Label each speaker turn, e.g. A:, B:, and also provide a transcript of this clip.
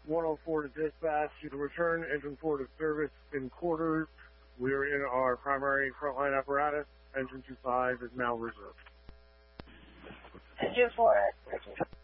A: 104 to dispatch. You can return engine 4 to service in quarters. We are in our primary frontline apparatus. Engine 25 is now reserved.
B: Engine 4.